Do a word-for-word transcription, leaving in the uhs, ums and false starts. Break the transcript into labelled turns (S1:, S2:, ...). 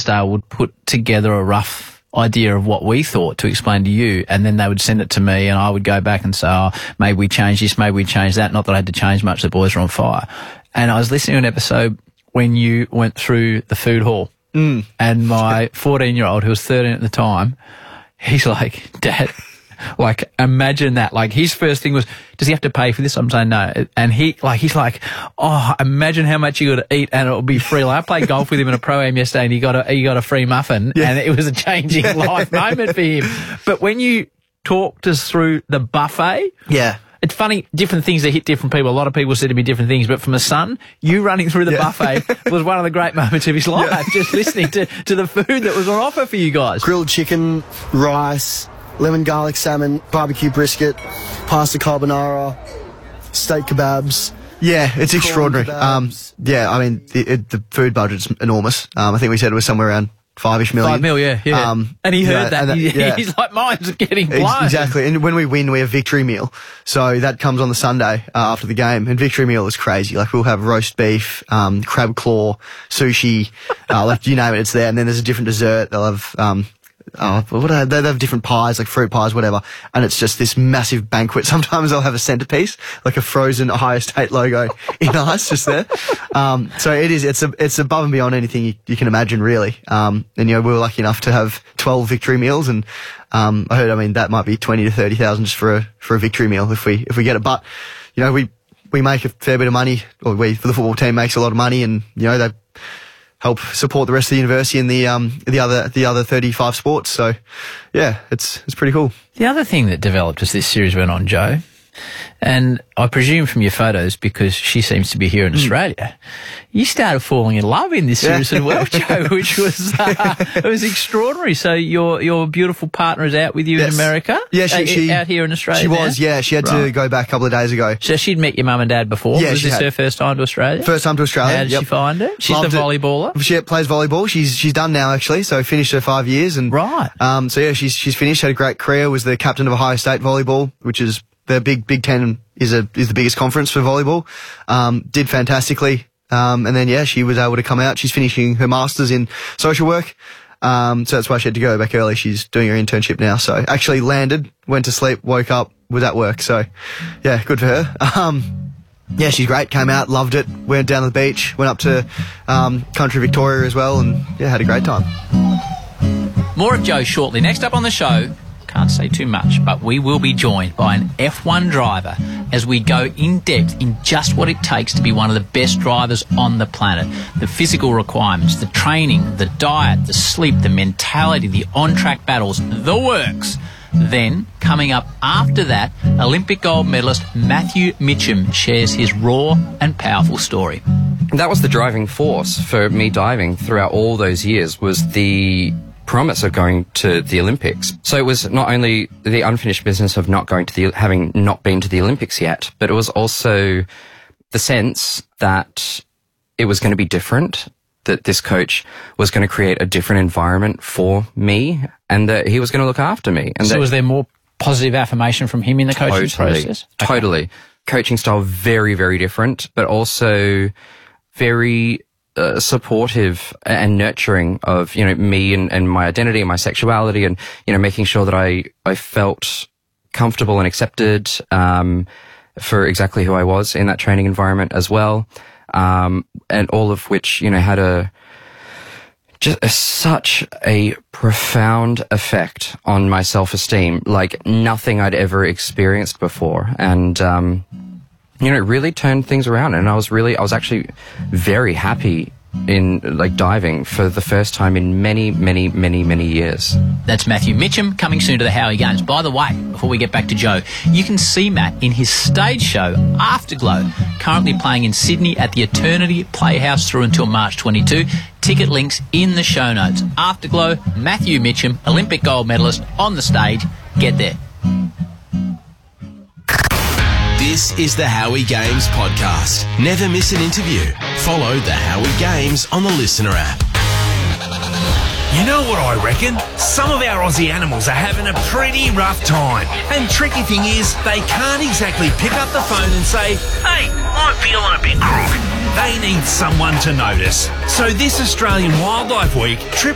S1: Lonsdale would put together a rough idea of what we thought to explain to you, and then they would send it to me, and I would go back and say, oh, maybe we change this, maybe we change that. Not that I had to change much. The boys were on fire. And I was listening to an episode when you went through the food hall,
S2: mm.
S1: and my fourteen-year-old, who was thirteen at the time, he's like, Dad, like, imagine that. Like, his first thing was, does he have to pay for this? I'm saying no. And he, like, he's like, oh, imagine how much you got to eat and it'll be free. Like, I played golf with him in a pro-am yesterday and he got a, he got a free muffin, yeah. and it was a changing life moment for him. But when you talked us through the buffet,
S2: yeah.
S1: it's funny, different things that hit different people. A lot of people said to me different things, but from a son, you running through the yeah. buffet was one of the great moments of his life, yeah. just listening to, to the food that was on offer for you guys.
S3: Grilled chicken, rice, lemon garlic salmon, barbecue brisket, pasta carbonara, steak kebabs.
S2: Yeah, it's extraordinary. Um, yeah, I mean, the, it, the food budget's enormous. Um, I think we said it was somewhere around five-ish million.
S1: Five mil, yeah. yeah. Um, and he heard
S2: yeah,
S1: that.
S2: that
S1: he,
S2: yeah.
S1: He's like, mine's getting blown.
S2: Exactly. And when we win, we have victory meal. So that comes on the Sunday uh, after the game. And victory meal is crazy. Like, we'll have roast beef, um, crab claw, sushi, uh, like, you name it, it's there. And then there's a different dessert. They'll have, um, Oh, what are they? They have different pies, like fruit pies, whatever, and it's just this massive banquet. Sometimes they'll have a centerpiece, like a frozen Ohio State logo in ice, just there. Um, so it is. It's a, it's above and beyond anything you, you can imagine, really. Um, and you know, we were lucky enough to have twelve victory meals, and um, I heard, I mean, that might be twenty to thirty thousand just for a for a victory meal if we if we get it. But you know, we we make a fair bit of money, or we for the football team makes a lot of money, and you know, they help support the rest of the university and the um the other the other thirty-five sports. So yeah, it's it's pretty cool.
S1: The other thing that developed as this series went on, Joe, and I presume from your photos, because she seems to be here in mm. Australia, you started falling in love in this series as well, Joe, which was uh, it was extraordinary. So your your beautiful partner is out with you
S2: yes.
S1: in America?
S2: Yeah, she,
S1: uh,
S2: she
S1: out here in Australia.
S2: She
S1: now?
S2: was, yeah. She had right. to go back a couple of days ago.
S1: So she'd met your mum and dad before.
S2: Yeah,
S1: was
S2: she
S1: this
S2: had.
S1: her first time to Australia?
S2: First time to Australia.
S1: How did
S2: yep.
S1: she find it? She's
S2: Loved
S1: the volleyballer.
S2: It. She plays volleyball. She's she's done now, actually. So finished her five years and
S1: right.
S2: Um. So yeah, she's she's finished. Had a great career. Was the captain of Ohio State volleyball, which is the big Big Ten is a is the biggest conference for volleyball. Um. Did fantastically. Um. And then yeah, she was able to come out. She's finishing her masters in social work. Um. So that's why she had to go back early. She's doing her internship now. So actually landed, went to sleep, woke up, was at work. So yeah, good for her. Um. Yeah, she's great. Came out, loved it. Went down to the beach, went up to um, country Victoria as well, and yeah, had a great time.
S1: More of Joe shortly. Next up on the show, can't say too much, but we will be joined by an F one driver as we go in depth in just what it takes to be one of the best drivers on the planet. The physical requirements, the training, the diet, the sleep, the mentality, the on-track battles, the works. Then, coming up after that, Olympic gold medalist Matthew Mitcham shares his raw and powerful story.
S4: That was the driving force for me diving throughout all those years, was the promise of going to the Olympics. So it was not only the unfinished business of not going to the, having not been to the Olympics yet, but it was also the sense that it was going to be different, that this coach was going to create a different environment for me, and that he was going to look after me. And
S1: so
S4: that,
S1: was there more positive affirmation from him in the coaching
S4: totally,
S1: process?
S4: Totally.
S1: Okay.
S4: Coaching style, very, very different, but also very uh, supportive and nurturing of, you know, me and, and my identity and my sexuality, and, you know, making sure that I, I felt comfortable and accepted um, for exactly who I was in that training environment as well. Um, and all of which, you know, had a, just a, such a profound effect on my self-esteem, like nothing I'd ever experienced before. And, um, you know, it really turned things around. And I was really, I was actually very happy in like diving for the first time in many, many, many, many years.
S1: That's Matthew Mitcham, coming soon to the Howie Games. By the way, before we get back to Joe, you can see Matt in his stage show Afterglow, currently playing in Sydney at the Eternity Playhouse through until March twenty-second. Ticket links in the show notes. Afterglow, Matthew Mitcham, Olympic gold medalist on the stage. Get there.
S5: This is the Howie Games podcast. Never miss an interview. Follow the Howie Games on the Listener app.
S6: You know what I reckon? Some of our Aussie animals are having a pretty rough time. And tricky thing is, they can't exactly pick up the phone and say, "Hey, I'm feeling a bit crook." They need someone to notice. So this Australian Wildlife Week, Triple